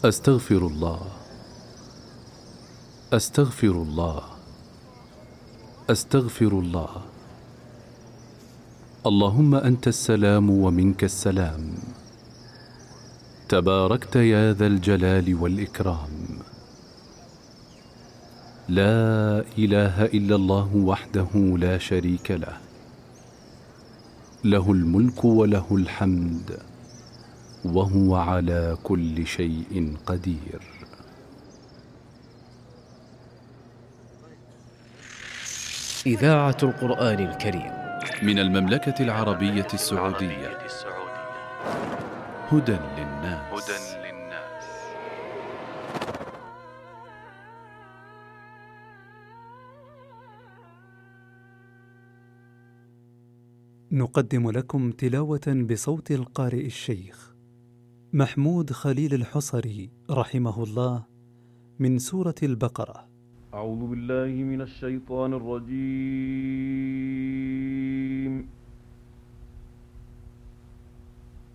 أستغفر الله، أستغفر الله، أستغفر الله. اللهم أنت السلام ومنك السلام، تباركت يا ذا الجلال والإكرام. لا إله إلا الله وحده لا شريك له، له الملك وله الحمد وهو على كل شيء قدير. إذاعة القرآن الكريم من المملكة العربية السعودية. هدى للناس. نقدم لكم تلاوة بصوت القارئ الشيخ محمود خليل الحصري رحمه الله من سورة البقرة. أعوذ بالله من الشيطان الرجيم.